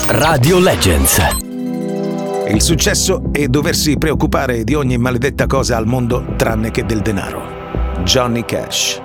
Radio Legends. Il successo è doversi preoccupare di ogni maledetta cosa al mondo tranne che del denaro. Johnny Cash.